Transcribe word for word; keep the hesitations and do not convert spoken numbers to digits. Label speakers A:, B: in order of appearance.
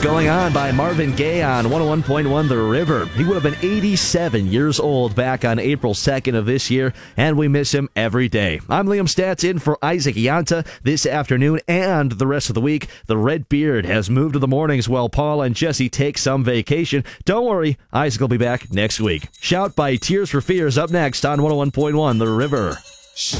A: Going On by Marvin Gaye on one oh one point one The River. He would have been eighty-seven years old back on April second of this year, and we miss him every day. I'm Liam Stats in for Isaac Yanta this afternoon and the rest of the week. The Red Beard has moved to the mornings while Paul and Jesse take some vacation. Don't worry, Isaac will be back next week. Shout by Tears for Fears up next on one oh one point one The River.